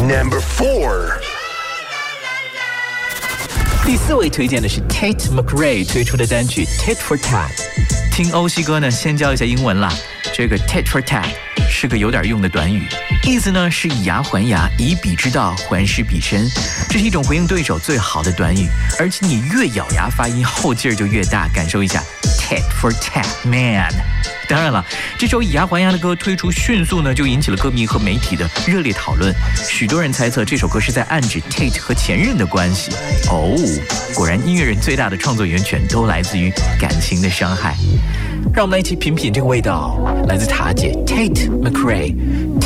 Number 4. 第4位推荐的是 Tate McRae 推出的单曲 Tit for Tat。听欧西哥呢，先教一下英文啦。这个 Tit for Tat 是个有点用的短语，意思呢是以牙还牙，以彼之道还施彼身。这是一种回应对手最好的短语，而且你越咬牙发音，后劲儿就越大。感受一下 Tit for Tat man。当然了，这首以牙还牙的歌推出迅速呢，就引起了歌迷和媒体的热烈讨论。许多人猜测这首歌是在暗指 Tate 和前任的关系。哦，果然音乐人最大的创作源泉都来自于感情的伤害。让我们来一起品品这个味道，来自塔姐 Tate McRae